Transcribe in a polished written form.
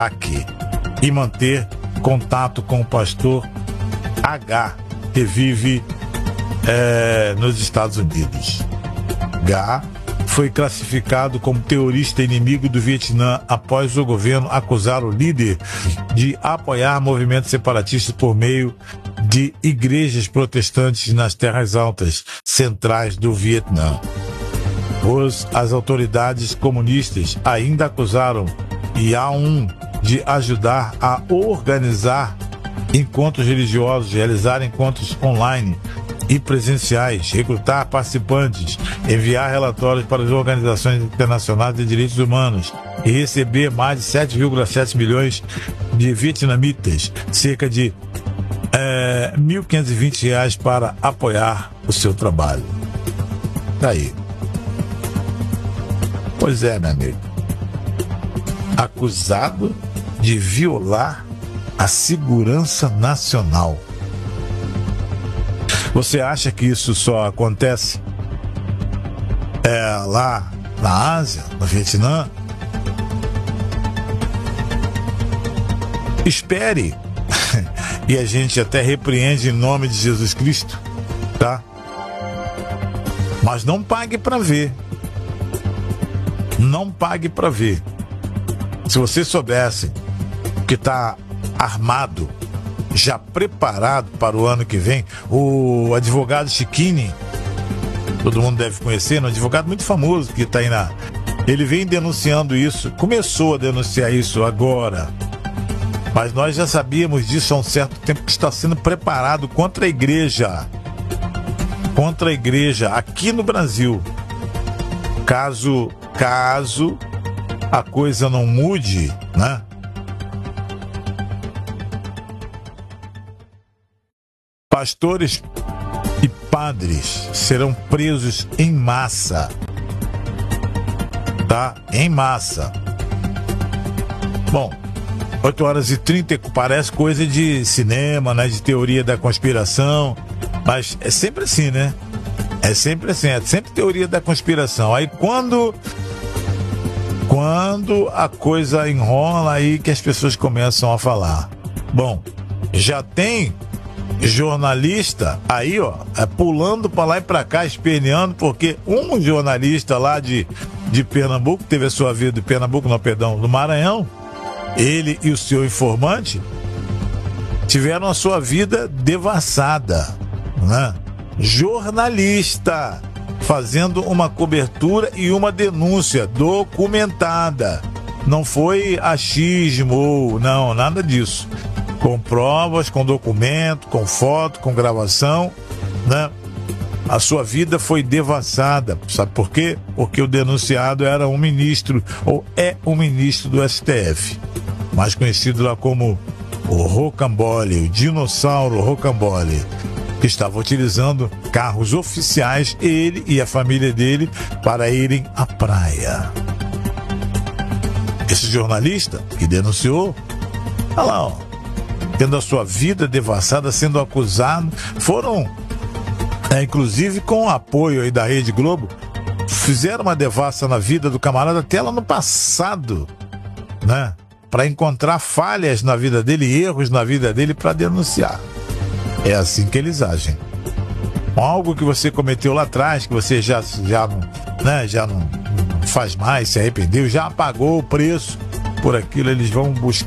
aqui e manter contato com o pastor H, que vive nos Estados Unidos. H foi classificado como terrorista inimigo do Vietnã após o governo acusar o líder de apoiar movimentos separatistas por meio de igrejas protestantes nas terras altas centrais do Vietnã. As autoridades comunistas ainda acusaram Yaun de ajudar a organizar encontros religiosos, realizar encontros online e presenciais, recrutar participantes, enviar relatórios para as organizações internacionais de direitos humanos e receber mais de 7,7 milhões de vietnamitas, cerca de R$1.520 para apoiar o seu trabalho. Daí. Pois é, meu amigo. Acusado de violar a segurança nacional. Você acha que isso só acontece lá na Ásia, no Vietnã? Espere. E a gente até repreende em nome de Jesus Cristo, tá? Mas não pague para ver. Não pague para ver. Se você soubesse que está armado, já preparado para o ano que vem, o advogado Chiquini, todo mundo deve conhecer, um advogado muito famoso que está aí ele vem denunciando isso, começou a denunciar isso agora, mas nós já sabíamos disso há um certo tempo, que está sendo preparado contra a igreja aqui no Brasil. Caso a coisa não mude, né? Pastores e padres serão presos em massa, tá? Em massa. Bom, 8h30 parece coisa de cinema, né? De teoria da conspiração, mas é sempre assim, né? É sempre assim, é sempre teoria da conspiração. Aí quando a coisa enrola, aí que as pessoas começam a falar. Bom, já tem jornalista aí, pulando para lá e para cá, esperneando, porque um jornalista lá de Pernambuco, teve a sua vida de Pernambuco, não, perdão, do Maranhão, ele e o seu informante tiveram a sua vida devassada, né? Jornalista fazendo uma cobertura e uma denúncia documentada. Não foi achismo, não, nada disso. Com provas, com documento, com foto, com gravação, né? A sua vida foi devassada. Sabe por quê? Porque o denunciado era um ministro, ou é um ministro do STF, mais conhecido lá como o Rocambole, o dinossauro Rocambole, que estava utilizando carros oficiais, ele e a família dele, para irem à praia. Esse jornalista que denunciou, olha lá, tendo a sua vida devassada, sendo acusado, foram, inclusive com o apoio aí da Rede Globo, fizeram uma devassa na vida do camarada até lá no passado, né? Para encontrar falhas na vida dele, erros na vida dele, para denunciar. É assim que eles agem. Algo que você cometeu lá atrás, que você já não faz mais, se arrependeu, já pagou o preço por aquilo, eles vão buscar